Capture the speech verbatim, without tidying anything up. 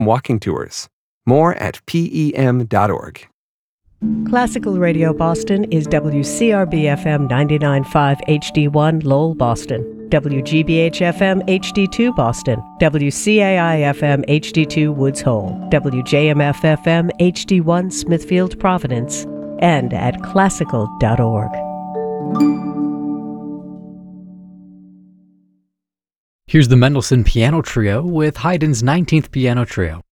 walking tours. More at P E M dot org. Classical Radio Boston is W C R B F M ninety-nine point five H D one Lowell, Boston, W G B H F M H D two Boston, W C A I F M H D two Woods Hole, W J M F F M H D one Smithfield, Providence, and at classical dot org. Here's the Mendelssohn Piano Trio with Haydn's nineteenth Piano Trio.